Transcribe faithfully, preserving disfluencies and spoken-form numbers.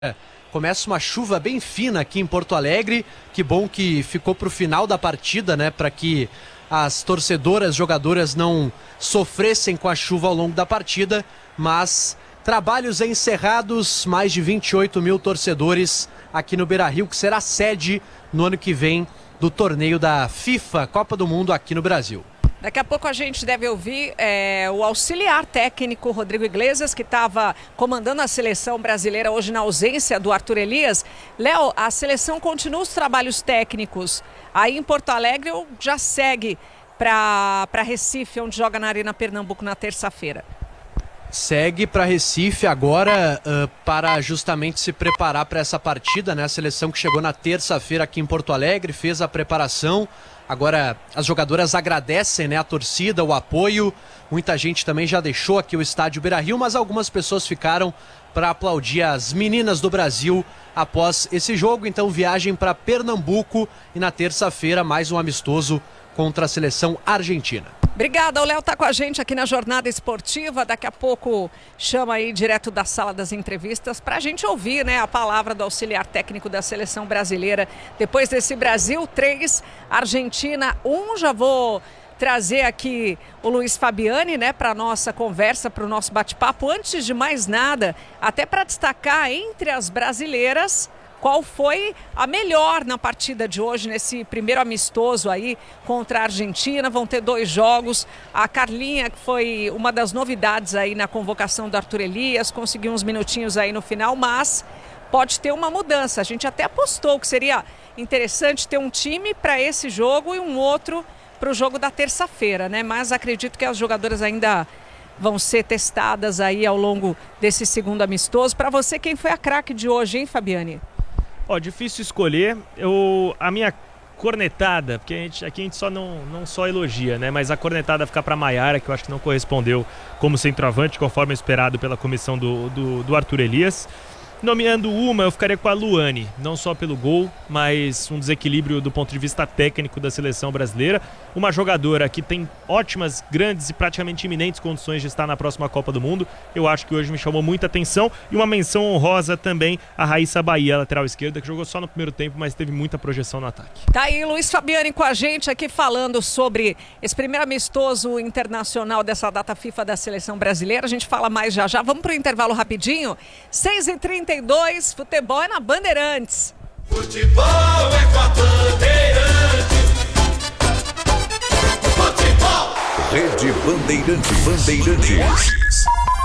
Começa uma chuva bem fina aqui em Porto Alegre. Que bom que ficou para o final da partida, né? Para que as torcedoras, jogadoras não sofressem com a chuva ao longo da partida. Mas trabalhos encerrados, mais de vinte e oito mil torcedores aqui no Beira-Rio, que será sede no ano que vem do torneio da FIFA, Copa do Mundo aqui no Brasil. Daqui a pouco a gente deve ouvir é, o auxiliar técnico Rodrigo Iglesias, que estava comandando a seleção brasileira hoje na ausência do Arthur Elias. Léo, a seleção continua os trabalhos técnicos aí em Porto Alegre ou já segue para Recife, onde joga na Arena Pernambuco na terça-feira? Segue para Recife agora uh, para justamente se preparar para essa partida, né? A seleção que chegou na terça-feira aqui em Porto Alegre, fez a preparação. Agora as jogadoras agradecem, né, a torcida, o apoio. Muita gente também já deixou aqui o estádio Beira-Rio, mas algumas pessoas ficaram para aplaudir as meninas do Brasil após esse jogo. Então viagem para Pernambuco e na terça-feira mais um amistoso contra a seleção argentina. Obrigada, o Léo está com a gente aqui na Jornada Esportiva. Daqui a pouco chama aí direto da sala das entrevistas para a gente ouvir, né, a palavra do auxiliar técnico da seleção brasileira. Depois desse Brasil três, Argentina um, já vou trazer aqui o Luiz Fabiani, né, para a nossa conversa, para o nosso bate-papo. Antes de mais nada, até para destacar entre as brasileiras, qual foi a melhor na partida de hoje, nesse primeiro amistoso aí contra a Argentina. Vão ter dois jogos. A Carlinha, que foi uma das novidades aí na convocação do Arthur Elias, conseguiu uns minutinhos aí no final, mas pode ter uma mudança. A gente até apostou que seria interessante ter um time para esse jogo e um outro para o jogo da terça-feira, né? Mas acredito que as jogadoras ainda vão ser testadas aí ao longo desse segundo amistoso. Para você, quem foi a craque de hoje, hein, Fabiani? Ó, difícil escolher. Eu, a minha cornetada, porque a gente, aqui a gente só não, não só elogia, né? Mas a cornetada fica para Maiara, que eu acho que não correspondeu como centroavante, conforme esperado pela comissão do, do, do Arthur Elias. Nomeando uma, eu ficaria com a Luane, não só pelo gol, mas um desequilíbrio do ponto de vista técnico da seleção brasileira. Uma jogadora que tem ótimas, grandes e praticamente iminentes condições de estar na próxima Copa do Mundo. Eu acho que hoje me chamou muita atenção. E uma menção honrosa também a Raíssa Bahia, lateral esquerda, que jogou só no primeiro tempo, mas teve muita projeção no ataque. Tá aí Luiz Fabiani com a gente aqui falando sobre esse primeiro amistoso internacional dessa data FIFA da seleção brasileira. A gente fala mais já já. Vamos para o intervalo rapidinho. seis e trinta e dois, futebol é na Bandeirantes. Futebol é com a Bandeirantes. Futebol. Rede Bandeirantes. Bandeirantes.